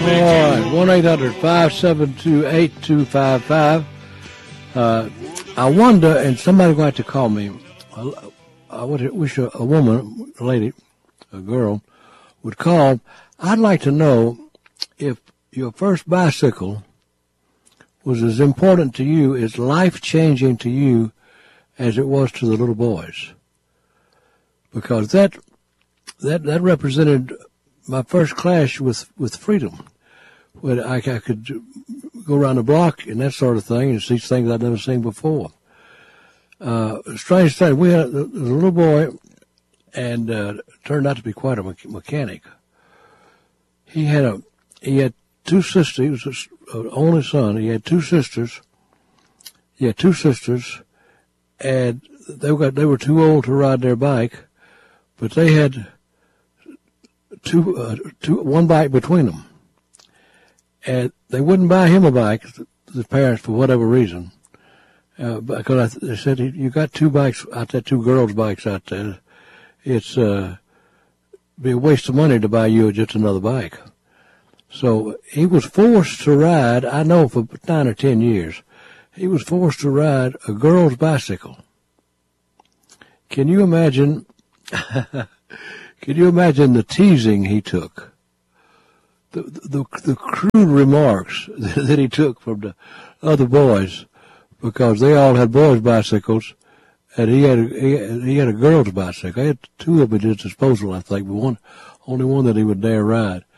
All right, 1-800-572-8255. I wonder, and somebody's going to have to call me. I wish a woman, a lady, a girl, would call. I'd like to know if your first bicycle was as important to you, as life-changing to you as it was to the little boys. Because that represented my first clash with freedom. When I could go around the block and that sort of thing and see things I'd never seen before. Strange thing, we had a little boy, and turned out to be quite a mechanic. He had two sisters. He was an only son. He had two sisters. And they were too old to ride their bike, but they had one bike between them. And they wouldn't buy him a bike, the parents, for whatever reason. Because they said, you got two bikes out there, two girls' bikes out there. It's be a waste of money to buy you just another bike. So he was forced to ride, I know for 9 or 10 years, he was forced to ride a girl's bicycle. Can you imagine, the teasing he took? The crude remarks that he took from the other boys, because they all had boys' bicycles, and he had a girl's bicycle. He had two of them at his disposal, I think, but only one that he would dare ride.